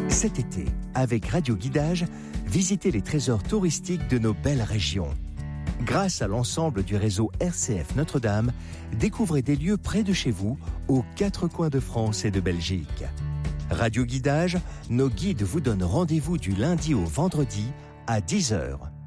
Cet été, avec Radio Guidage, visitez les trésors touristiques de nos belles régions. Grâce à l'ensemble du réseau RCF Notre-Dame, découvrez des lieux près de chez vous, aux quatre coins de France et de Belgique. Radio Guidage, nos guides vous donnent rendez-vous du lundi au vendredi à 10h.